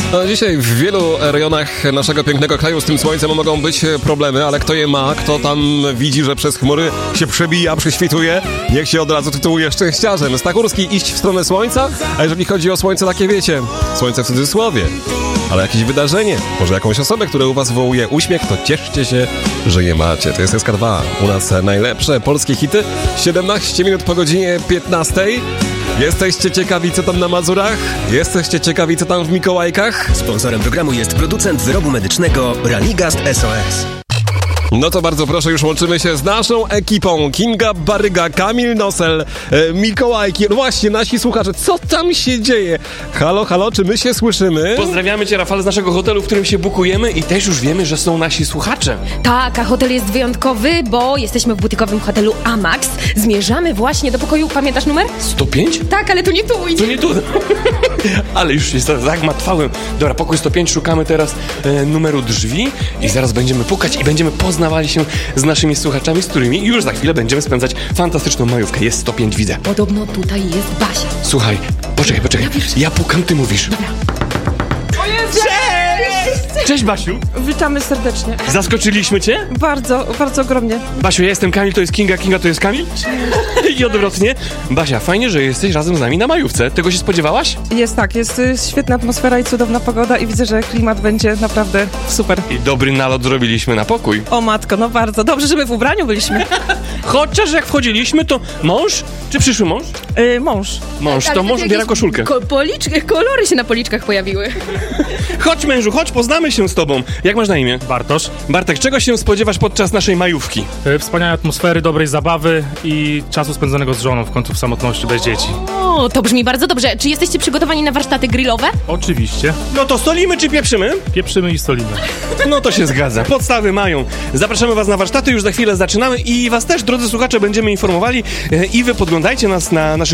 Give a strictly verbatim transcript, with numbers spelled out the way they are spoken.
No, dzisiaj w wielu rejonach naszego pięknego kraju z tym słońcem mogą być problemy, ale kto je ma, kto tam widzi, że przez chmury się przebija, prześwituje, niech się od razu tytułuje szczęściarzem. Stachurski iść w stronę słońca, a jeżeli chodzi o słońce, takie wiecie, słońce w cudzysłowie, ale jakieś wydarzenie, może jakąś osobę, która u was wywołuje uśmiech, to cieszcie się, że je macie. To jest S K dwa. U nas najlepsze polskie hity. siedemnaście minut po godzinie piętnastej. Jesteście ciekawi, co tam na Mazurach? Jesteście ciekawi, co tam w Mikołajkach? Sponsorem programu jest producent wyrobu medycznego Raligast S O S. No to bardzo proszę, już łączymy się z naszą ekipą. Kinga Baryga, Kamil Nosel, e, Mikołajki. No właśnie, nasi słuchacze, co tam się dzieje? Halo, halo, czy my się słyszymy? Pozdrawiamy Cię, Rafale, z naszego hotelu, w którym się bukujemy i też już wiemy, że są nasi słuchacze. Tak, a hotel jest wyjątkowy, bo jesteśmy w butikowym hotelu Amax. Zmierzamy właśnie do pokoju, pamiętasz numer? sto pięć? Tak, ale tu nie tu To idzie. nie tu. Ale już się zagmatwałem. Dobra, pokój sto pięć, szukamy teraz e, numeru drzwi i zaraz będziemy pukać i będziemy poznawali się z naszymi słuchaczami, z którymi już za chwilę będziemy spędzać fantastyczną majówkę. Jest sto pięć, widzę. Podobno tutaj jest Basia. Słuchaj, poczekaj, poczekaj. Ja pukam, ty mówisz. Dobra. Cześć! Cześć, Basiu. Witamy serdecznie. Zaskoczyliśmy Cię? Bardzo, bardzo ogromnie. Basiu, ja jestem Kamil, to jest Kinga, Kinga to jest Kamil? I odwrotnie. Basia, fajnie, że jesteś razem z nami na majówce. Tego się spodziewałaś? Jest tak, jest y, świetna atmosfera i cudowna pogoda i widzę, że klimat będzie naprawdę super. I dobry nalot zrobiliśmy na pokój. O matko, no bardzo. Dobrze, że my w ubraniu byliśmy. Chociaż jak wchodziliśmy, to mąż czy przyszły mąż? Y, mąż. Mąż, to mąż ubiera koszulkę. Ko- policzki, kolory się na policzkach pojawiły. Chodź, mężu, chodź, poznamy się z tobą. Jak masz na imię? Bartosz. Bartek, czego się spodziewasz podczas naszej majówki? E, Wspaniałej atmosfery, dobrej zabawy i czasu spędzonego z żoną w końcu w samotności bez dzieci. O, to brzmi bardzo dobrze. Czy jesteście przygotowani na warsztaty grillowe? Oczywiście. No to solimy czy pieprzymy? Pieprzymy i stolimy. No to się zgadza. Podstawy mają. Zapraszamy was na warsztaty, już za chwilę zaczynamy i was też, drodzy słuchacze, będziemy informowali e, i wy podglądajcie nas na naszych